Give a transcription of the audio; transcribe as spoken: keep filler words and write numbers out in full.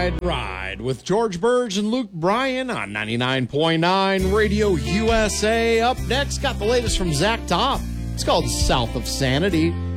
Ride, Ride with George Burge and Luke Bryan on ninety-nine point nine Radio U S A. Up next, got the latest from Zach Top. It's called South of Sanity.